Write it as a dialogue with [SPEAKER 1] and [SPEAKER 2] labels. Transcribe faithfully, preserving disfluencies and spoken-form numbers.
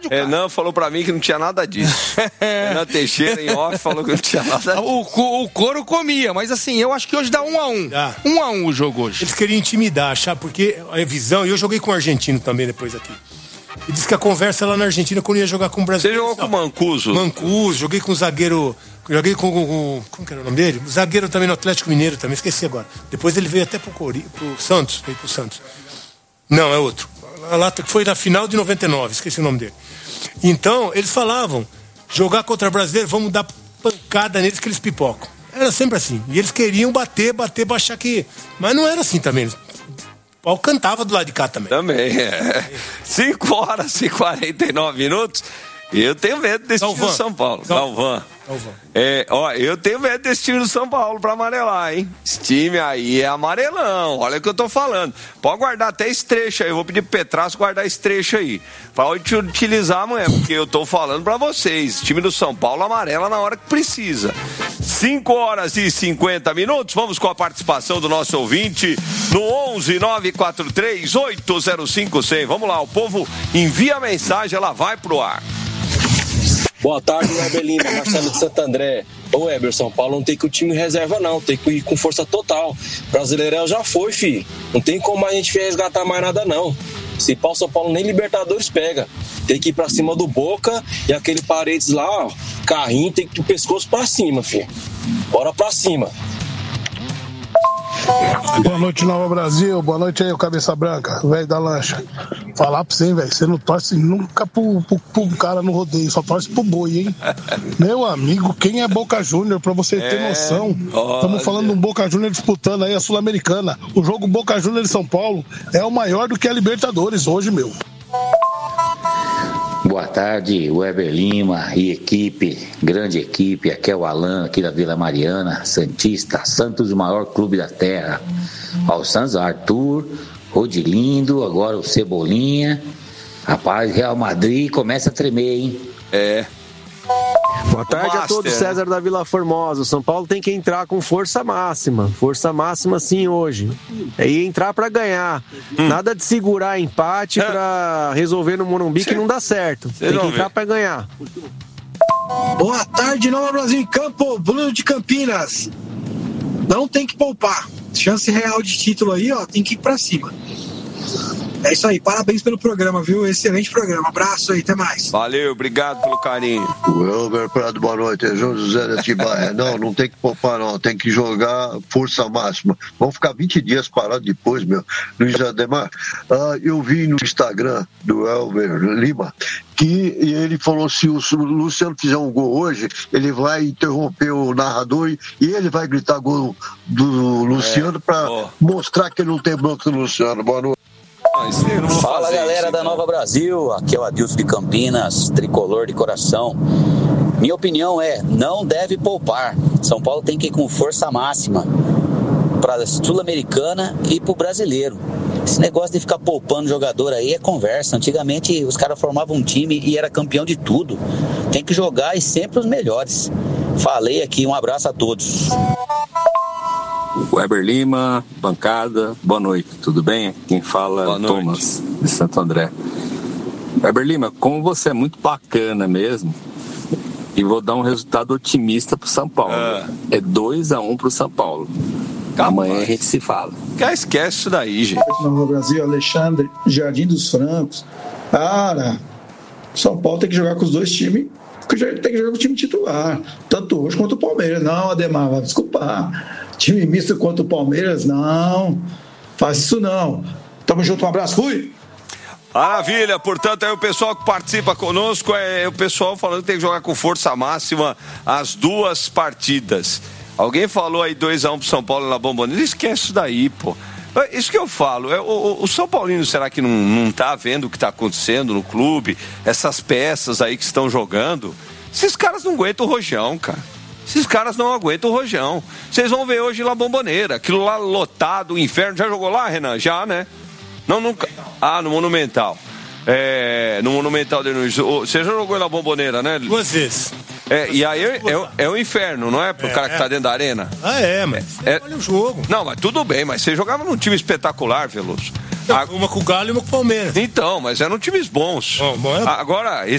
[SPEAKER 1] Renan falou pra mim que não tinha nada disso. Renan Teixeira, em off, falou que não tinha nada disso.
[SPEAKER 2] O, o couro comia, mas assim, eu acho que hoje dá um a um.
[SPEAKER 3] Dá.
[SPEAKER 2] Um a um o jogo hoje.
[SPEAKER 3] Eles queriam intimidar, achar, porque a visão... E eu joguei com o argentino também depois aqui. E disse que a conversa lá na Argentina, quando ia jogar com o Brasil...
[SPEAKER 1] Você jogou com o Mancuso?
[SPEAKER 3] Mancuso, joguei com o zagueiro... Joguei com o... Como que era o nome dele? O zagueiro também no Atlético Mineiro, também, esqueci agora. Depois ele veio até pro, Cori, pro Santos, veio pro Santos. Não, é outro. Lá foi na final de noventa e nove, esqueci o nome dele. Então, eles falavam, jogar contra brasileiro, vamos dar pancada neles que eles pipocam. Era sempre assim. E eles queriam bater, bater, baixar que... Mas não era assim também. O pau cantava do lado de cá também.
[SPEAKER 1] Também, é. cinco horas e quarenta e nove minutos. E eu tenho medo desse
[SPEAKER 3] Galvão.
[SPEAKER 1] time do São Paulo. Galvão.
[SPEAKER 3] Galvão.
[SPEAKER 1] É, ó, eu tenho medo desse time do São Paulo pra amarelar, hein? Esse time aí é amarelão, olha o que eu tô falando. Pode guardar até esse trecho aí, eu vou pedir pro Petraço guardar esse trecho aí. Pra utilizar amanhã, porque eu tô falando pra vocês. O time do São Paulo amarela na hora que precisa. cinco horas e cinquenta minutos, vamos com a participação do nosso ouvinte no onze nove quatro três oito zero cinco cem. Vamos lá, o povo envia a mensagem, ela vai pro ar.
[SPEAKER 4] Boa tarde, Weber Lima, Marcelo de Santo André. Ô Weber, São Paulo não tem que ir com o time reserva não, tem que ir com força total. Brasileirão já foi, filho. Não tem como a gente resgatar mais nada não. Se pau São Paulo nem Libertadores pega. Tem que ir pra cima do Boca e aquele Paredes lá, ó, carrinho, tem que ir do pescoço pra cima, filho. Bora pra cima.
[SPEAKER 5] Boa noite, Nova Brasil. Boa noite aí, o Cabeça Branca, velho da lancha. Falar pra você, velho, você não torce nunca pro, pro, pro cara no rodeio, só torce pro boi, hein? Meu amigo, quem é Boca Júnior, pra você ter
[SPEAKER 1] É,
[SPEAKER 5] noção?
[SPEAKER 1] olha.
[SPEAKER 5] Estamos falando de um Boca Júnior disputando aí a Sul-Americana. O jogo Boca Júnior de São Paulo é o maior do que a Libertadores hoje, meu.
[SPEAKER 6] Boa tarde, Weber Lima e equipe, grande equipe, aqui é o Alan, aqui da Vila Mariana, Santista, Santos, o maior clube da terra. Ó, o Santos, Arthur, Rodilindo, agora o Cebolinha. Rapaz, Real Madrid começa a tremer, hein?
[SPEAKER 1] É.
[SPEAKER 7] Boa tarde a todos, César da Vila Formosa. O São Paulo tem que entrar com força máxima. Força máxima sim hoje. E entrar pra ganhar. Hum. Nada de segurar empate é. pra resolver no Morumbi que não dá certo. Cê tem que entrar ver. pra ganhar.
[SPEAKER 8] Boa tarde, Nova Brasil em Campo, Bruno de Campinas. Não tem que poupar. Chance real de título aí, ó, tem que ir pra cima. É isso aí, parabéns pelo programa, viu? Excelente programa, abraço aí, até mais.
[SPEAKER 1] Valeu, obrigado pelo carinho.
[SPEAKER 9] O Elber Prado, boa noite, é João José da Atibaia. Não, não tem que poupar não, tem que jogar força máxima. Vamos ficar vinte dias parados depois, meu. Luiz Ademar, ah, eu vi no Instagram do Elber Lima que ele falou se o Luciano fizer um gol hoje, ele vai interromper o narrador e, e ele vai gritar gol do Luciano é, para mostrar que ele não tem bronca do Luciano. Boa noite.
[SPEAKER 10] Fala galera isso, da Nova Brasil, aqui é o Adilson de Campinas, tricolor de coração. Minha opinião é, não deve poupar. São Paulo tem que ir com força máxima para a Sul-Americana e para o brasileiro. Esse negócio de ficar poupando jogador aí é conversa. Antigamente os caras formavam um time e era campeão de tudo. Tem que jogar e sempre os melhores. Falei aqui, um abraço a todos.
[SPEAKER 11] Weber Lima, bancada, boa noite, tudo bem? Quem fala é Thomas, de Santo André. Weber Lima, como você é muito bacana mesmo, e vou dar um resultado otimista pro São Paulo. Ah. É dois a um pro São Paulo. Capaz. Amanhã a gente se fala.
[SPEAKER 1] Já esquece isso daí, gente.
[SPEAKER 12] No Brasil, Alexandre, Jardim dos Francos. Cara, São Paulo tem que jogar com os dois times, tem que jogar com o time titular, tanto hoje quanto o Palmeiras. Não, Ademar, vai desculpar. Time misto contra o Palmeiras, não. Faz isso não. Tamo junto, um abraço, fui!
[SPEAKER 1] Maravilha, portanto, aí o pessoal que participa conosco é o pessoal falando que tem que jogar com força máxima as duas partidas. Alguém falou aí dois a um pro São Paulo na Bombonera, esquece isso daí, pô. Isso que eu falo, é, o, o São Paulino, será que não, não tá vendo o que tá acontecendo no clube? Essas peças aí que estão jogando, esses caras não aguentam o rojão, cara. Esses caras não aguentam o rojão. Vocês vão ver hoje lá Bombonera, aquilo lá lotado, o inferno. Já jogou lá, Renan? Já, né? Não, nunca. Ah, no Monumental. É, no Monumental de Nunes. Você já jogou na Bombonera, né?
[SPEAKER 3] Duas vezes.
[SPEAKER 1] É, e aí é, é, é o inferno, não é? Pro é, cara que tá dentro da arena.
[SPEAKER 3] Ah, é, mas
[SPEAKER 1] é,
[SPEAKER 3] olha o jogo.
[SPEAKER 1] Não, mas tudo bem, mas você jogava num time espetacular, Veloso.
[SPEAKER 3] Não, uma com o Galo e uma com o Palmeiras.
[SPEAKER 1] Então, mas eram times bons.
[SPEAKER 3] Bom, bom é...
[SPEAKER 1] Agora,